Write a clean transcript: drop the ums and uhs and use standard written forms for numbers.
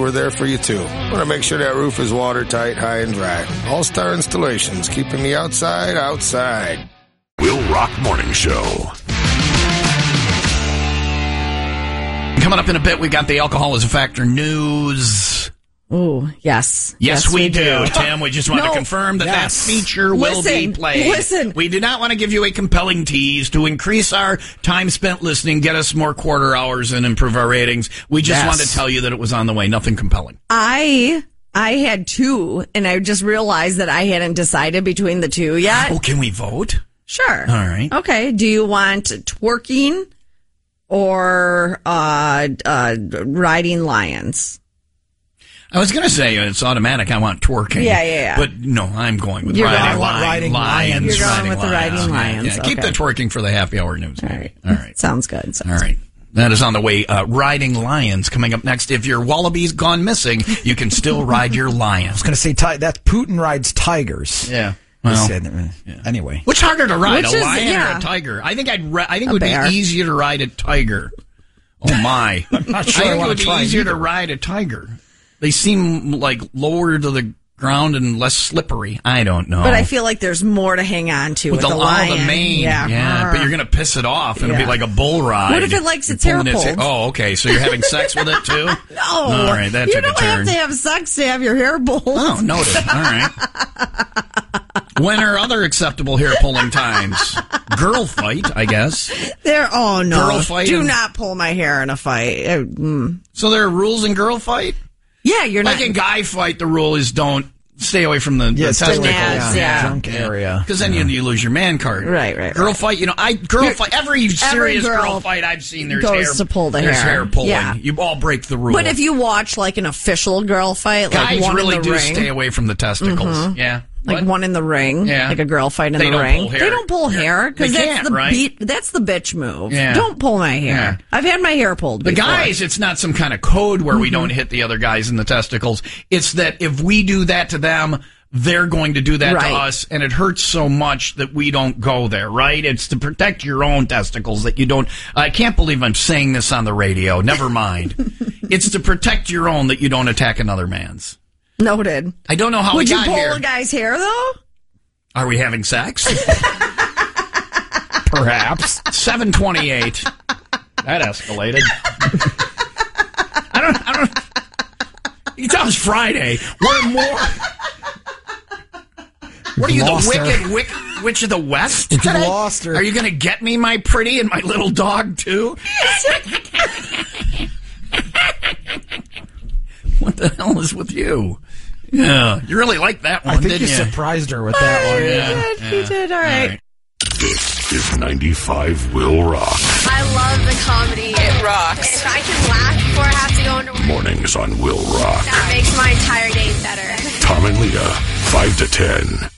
we're there for you too. Want to make sure that roof is watertight, high and dry. All-Star Installations, keeping the outside. Will Rock Morning Show. Coming up in a bit, we got the Alcohol is a Factor news. Oh, yes. Yes, we do. Tim, we just want to confirm that feature will be played. Listen. We do not want to give you a compelling tease to increase our time spent listening, get us more quarter hours, and improve our ratings. We just want to tell you that it was on the way. Nothing compelling. I had two, and I just realized that I hadn't decided between the two yet. Oh, can we vote? Sure. All right. Okay. Do you want twerking or riding lions? I was going to say it's automatic. I want twerking. Yeah. But no, I'm going with riding lions. You're going with the riding lions. Yeah. Keep the twerking for the happy hour news. All right. All right. Sounds good. All right. That is on the way. Riding lions coming up next. If your wallaby's gone missing, you can still ride your lion. I was going to say that's Putin rides tigers. Yeah. Well, anyway, which harder to ride, a lion or a tiger? I think it would bear. be easier to ride a tiger. Oh my! I'm not sure. I think it would be easier to ride a tiger. They seem like lower to the ground and less slippery. I don't know. But I feel like there's more to hang on to with the lion. The mane. Yeah. But you're going to piss it off and it'll be like a bull ride. What if it likes its hair pulled? Oh, okay. So you're having sex with it too? No. All right. That took a turn. You don't have to have sex to have your hair pulled. Oh, noted. All right. When are other acceptable hair pulling times? Girl fight, I guess. Oh, no. Girl fight. Do not pull my hair in a fight. So there are rules in girl fight? Yeah, you're not. Like in guy fight, the rule is don't stay away from the testicles. Junk area. Because then you lose your man card. Right. Girl fight, fight, every serious girl fight I've seen, there's to pull the there's hair pulling. Yeah. You all break the rule. But if you watch like an official girl fight, guys like one really in the do ring, stay away from the testicles. Mm-hmm. Yeah. Like one in the ring, like a girl fight in the ring. They don't pull hair because that's that's the bitch move. Yeah. Don't pull my hair. Yeah. I've had my hair pulled before. The guys, it's not some kind of code where we don't hit the other guys in the testicles. It's that if we do that to them, they're going to do that to us, and it hurts so much that we don't go there, right? It's to protect your own testicles that you don't... I can't believe I'm saying this on the radio. Never mind. It's to protect your own that you don't attack another man's. Noted. I don't know how we got here. Would you pull a guy's hair, though? Are we having sex? Perhaps. 7:28. That escalated. I don't... You tell us Friday. We're more... What are you, the wicked witch of the West today? Lost her. Are you going to get me, my pretty, and my little dog, too? What the hell is with you? Yeah, you really liked that one, didn't you? I think you surprised her with that one. He did. All right. This is 95 Will Rock. I love the comedy. It rocks. If I can laugh before I have to go into work, Mornings on Will Rock. that makes my entire day better. Tom and Leah, 5 to 10.